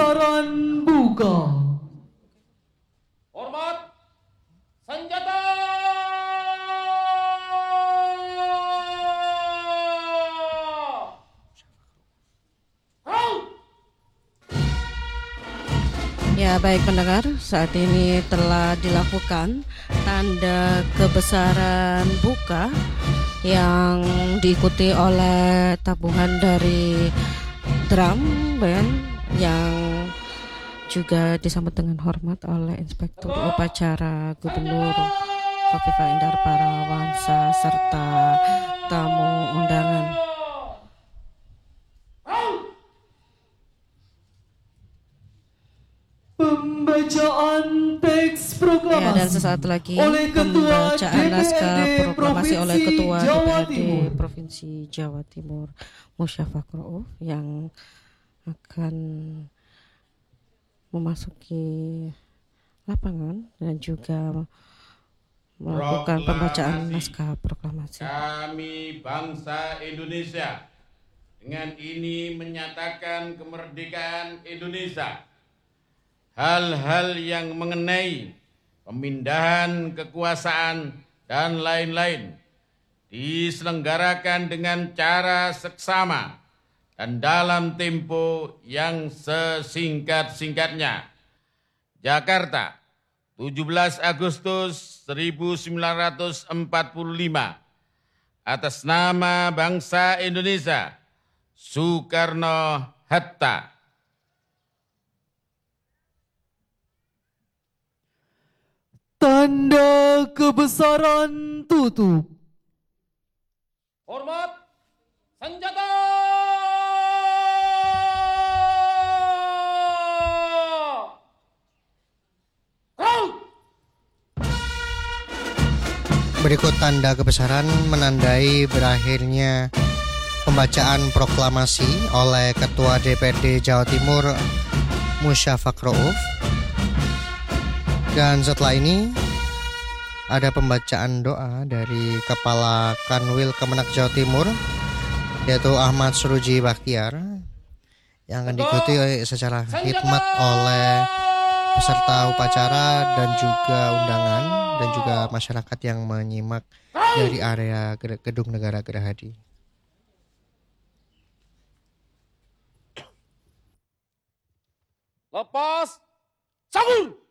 kebesaran buka. Hormat senjata. Ya, baik pendengar, saat ini telah dilakukan tanda kebesaran buka yang diikuti oleh tabuhan dari drum band yang juga disambut dengan hormat oleh Inspektur Upacara Gubernur Khofifah Indar Parawansa serta tamu undangan. Pembacaan teks proklamasi Ya, dan sesaat lagi oleh Ketua pembacaan naskah DPRD proklamasi oleh Ketua Jawa DPRD Timur. Provinsi Jawa Timur Musyafaq Rauf yang akan memasuki lapangan dan juga melakukan pembacaan naskah proklamasi. Kami bangsa Indonesia dengan ini menyatakan kemerdekaan Indonesia. Hal-hal yang mengenai pemindahan kekuasaan dan lain-lain diselenggarakan dengan cara seksama dan dalam tempo yang sesingkat-singkatnya. Jakarta, 17 Agustus 1945. Atas nama bangsa Indonesia, Soekarno-Hatta. Tanda kebesaran tutup. Hormat senjata. Berikut tanda kebesaran menandai berakhirnya pembacaan proklamasi oleh Ketua DPRD Jawa Timur Musyafaq Rauf. Dan setelah ini ada pembacaan doa dari Kepala Kanwil Kemenak Jawa Timur, yaitu Ahmad Suruji Bakhtiar, yang akan diikuti secara khidmat oleh peserta upacara dan juga undangan dan juga masyarakat yang menyimak dari area Gedung Negara Gerahadi. Lepas sabun.